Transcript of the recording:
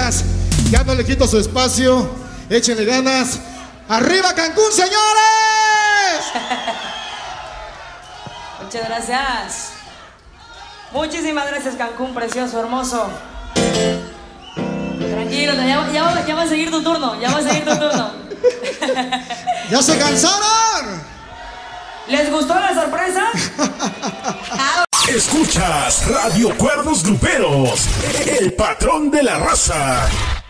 gracias. Ya no le quito su espacio. Échenle ganas. ¡Arriba Cancún, señores! Muchas gracias. Muchísimas gracias, Cancún, precioso, hermoso. Tranquilo, ya va a seguir tu turno. Ya va a seguir tu turno. ¿Ya se cansaron? ¿Les gustó la sorpresa? Escuchas Radio Cuernos Gruperos, el patrón de la raza.